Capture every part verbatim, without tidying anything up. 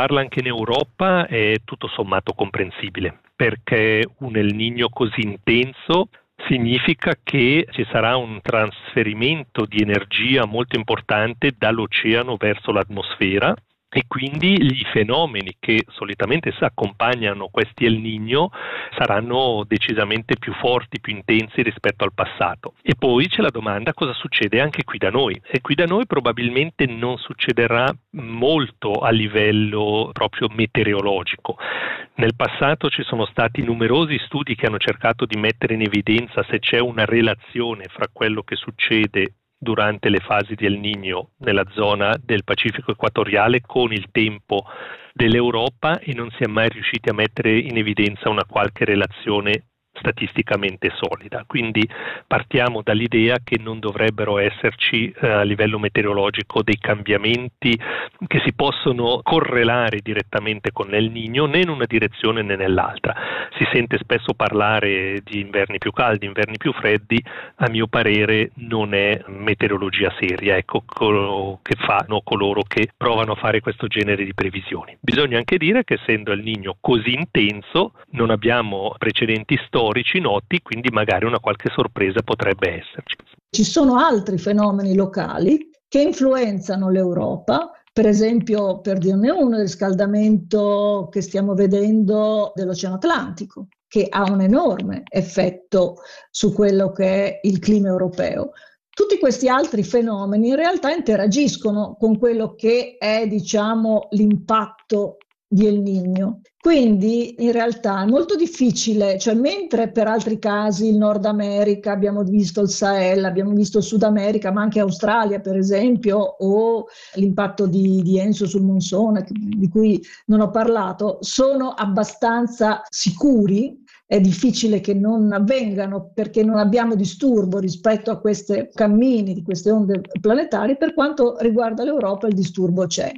parla anche in Europa è tutto sommato comprensibile, perché un El Niño così intenso significa che ci sarà un trasferimento di energia molto importante dall'oceano verso l'atmosfera, e quindi i fenomeni che solitamente si accompagnano questi El Niño saranno decisamente più forti, più intensi rispetto al passato. E poi c'è la domanda: cosa succede anche qui da noi? E qui da noi probabilmente non succederà molto a livello proprio meteorologico. Nel passato ci sono stati numerosi studi che hanno cercato di mettere in evidenza se c'è una relazione fra quello che succede durante le fasi di El Niño nella zona del Pacifico equatoriale con il tempo dell'Europa, e non si è mai riusciti a mettere in evidenza una qualche relazione statisticamente solida. Quindi partiamo dall'idea che non dovrebbero esserci eh, a livello meteorologico dei cambiamenti che si possono correlare direttamente con l'El Niño né in una direzione né nell'altra. Si sente spesso parlare di inverni più caldi, inverni più freddi. A mio parere non è meteorologia seria, ecco, quello che fanno coloro che provano a fare questo genere di previsioni. Bisogna anche dire che essendo El Niño così intenso non abbiamo precedenti storici noti, quindi magari una qualche sorpresa potrebbe esserci. Ci sono altri fenomeni locali che influenzano l'Europa, per esempio, per dirne uno, il riscaldamento che stiamo vedendo dell'Oceano Atlantico, che ha un enorme effetto su quello che è il clima europeo. Tutti questi altri fenomeni in realtà interagiscono con quello che è, diciamo, l'impatto di El Niño. Quindi in realtà è molto difficile, cioè mentre per altri casi il Nord America, abbiamo visto il Sahel, abbiamo visto il Sud America, ma anche Australia per esempio, o l'impatto di, di Enso sul monsone, di cui non ho parlato, sono abbastanza sicuri. È difficile che non avvengano perché non abbiamo disturbo rispetto a questi cammini di queste onde planetarie. Per quanto riguarda l'Europa il disturbo c'è.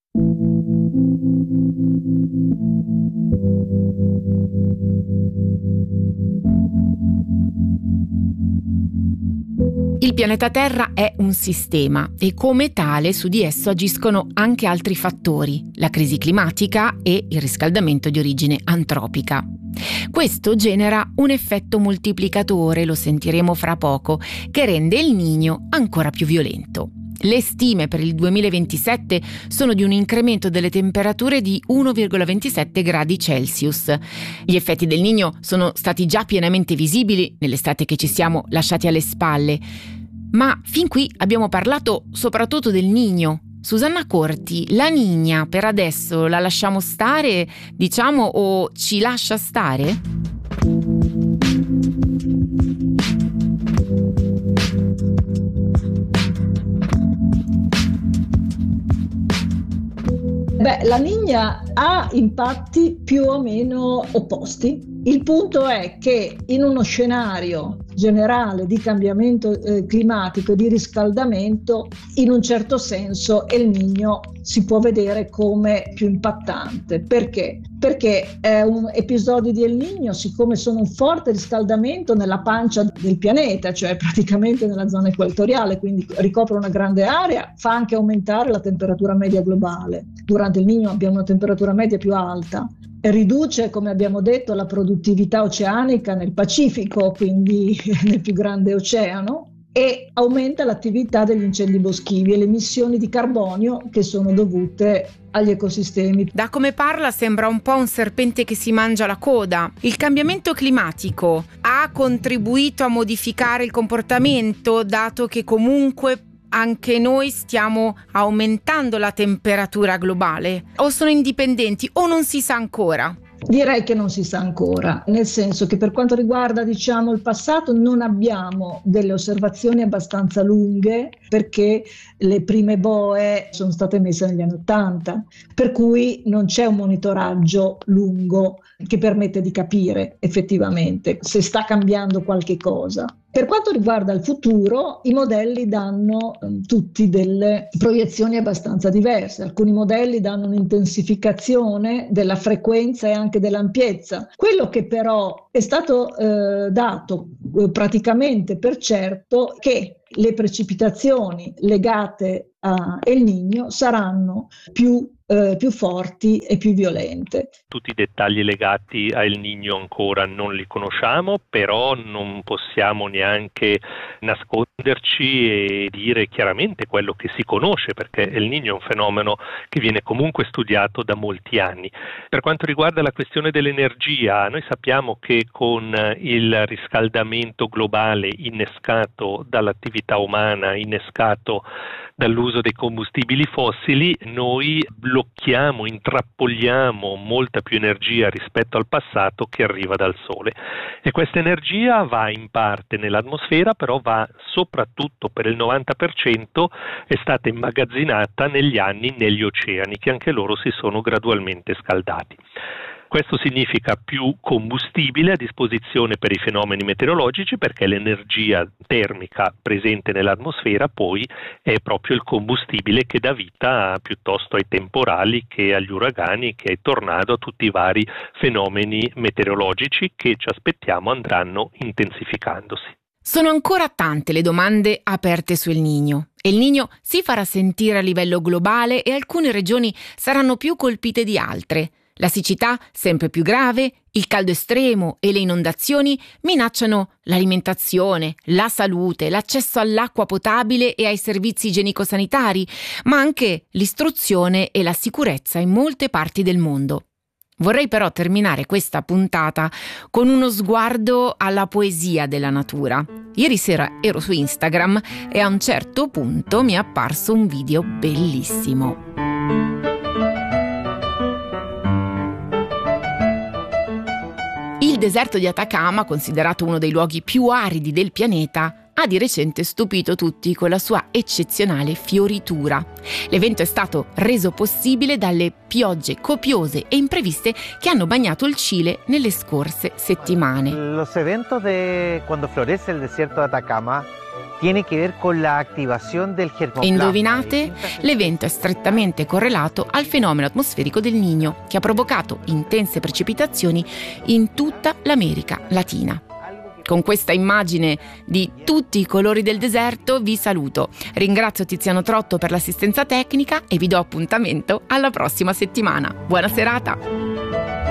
Il pianeta Terra è un sistema e come tale su di esso agiscono anche altri fattori, la crisi climatica e il riscaldamento di origine antropica. Questo genera un effetto moltiplicatore, lo sentiremo fra poco, che rende El Niño ancora più violento. Le stime per il duemilaventisette sono di un incremento delle temperature di uno virgola ventisette gradi Celsius. Gli effetti del Niño sono stati già pienamente visibili nell'estate che ci siamo lasciati alle spalle, ma fin qui abbiamo parlato soprattutto del Niño. Susanna Corti, la Niña per adesso la lasciamo stare, diciamo, o ci lascia stare? Beh, la Niña ha impatti più o meno opposti. Il punto è che in uno scenario generale di cambiamento eh, climatico e di riscaldamento, in un certo senso El Niño si può vedere come più impattante. Perché? Perché è un episodio di El Niño, siccome sono un forte riscaldamento nella pancia del pianeta, cioè praticamente nella zona equatoriale, quindi ricopre una grande area, fa anche aumentare la temperatura media globale. Durante El Niño abbiamo una temperatura media più alta. Riduce, come abbiamo detto, la produttività oceanica nel Pacifico, quindi nel più grande oceano, e aumenta l'attività degli incendi boschivi e le emissioni di carbonio che sono dovute agli ecosistemi. Da come parla sembra un po' un serpente che si mangia la coda. Il cambiamento climatico ha contribuito a modificare il comportamento, dato che comunque anche noi stiamo aumentando la temperatura globale? O sono indipendenti o non si sa ancora? Direi che non si sa ancora, nel senso che per quanto riguarda, diciamo, il passato non abbiamo delle osservazioni abbastanza lunghe, perché le prime boe sono state messe negli anni Ottanta, per cui non c'è un monitoraggio lungo che permette di capire effettivamente se sta cambiando qualche cosa. Per quanto riguarda il futuro, i modelli danno eh, tutti delle proiezioni abbastanza diverse. Alcuni modelli danno un'intensificazione della frequenza e anche dell'ampiezza. Quello che però è stato eh, dato eh, praticamente per certo è che le precipitazioni legate a El Niño saranno più Eh, più forti e più violente. Tutti i dettagli legati a El Niño ancora non li conosciamo, però non possiamo neanche nasconderci e dire chiaramente quello che si conosce, perché El Niño è un fenomeno che viene comunque studiato da molti anni. Per quanto riguarda la questione dell'energia, noi sappiamo che con il riscaldamento globale innescato dall'attività umana, innescato dall'uso dei combustibili fossili, noi blocchiamo, intrappoliamo molta più energia rispetto al passato che arriva dal Sole. E questa energia va in parte nell'atmosfera, però va soprattutto per il novanta per cento è stata immagazzinata negli anni negli oceani, che anche loro si sono gradualmente scaldati. Questo significa più combustibile a disposizione per i fenomeni meteorologici, perché l'energia termica presente nell'atmosfera poi è proprio il combustibile che dà vita piuttosto ai temporali che agli uragani, che ai tornado, a tutti i vari fenomeni meteorologici che ci aspettiamo andranno intensificandosi. Sono ancora tante le domande aperte su El Niño. El Niño si farà sentire a livello globale e alcune regioni saranno più colpite di altre. La siccità sempre più grave, il caldo estremo e le inondazioni minacciano l'alimentazione, la salute, l'accesso all'acqua potabile e ai servizi igienico-sanitari, ma anche l'istruzione e la sicurezza in molte parti del mondo. Vorrei però terminare questa puntata con uno sguardo alla poesia della natura. Ieri sera ero su Instagram e a un certo punto mi è apparso un video bellissimo. Il deserto di Atacama, considerato uno dei luoghi più aridi del pianeta, ha di recente stupito tutti con la sua eccezionale fioritura. L'evento è stato reso possibile dalle piogge copiose e impreviste che hanno bagnato il Cile nelle scorse settimane. Los eventos de cuando florece el desierto de Atacama tiene che ver con la activación del germoplasma. E indovinate? L'evento è strettamente correlato al fenomeno atmosferico del Niño, che ha provocato intense precipitazioni in tutta l'America Latina. Con questa immagine di tutti i colori del deserto vi saluto. Ringrazio Tiziano Trotto per l'assistenza tecnica e vi do appuntamento alla prossima settimana. Buona serata!